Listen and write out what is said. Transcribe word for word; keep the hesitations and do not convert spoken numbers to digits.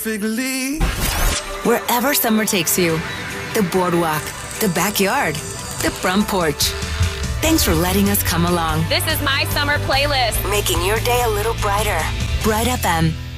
Figly. Wherever summer takes you, the boardwalk, the backyard, the front porch. Thanks for letting us come along. This is my summer playlist. Making your day a little brighter. Bright F M.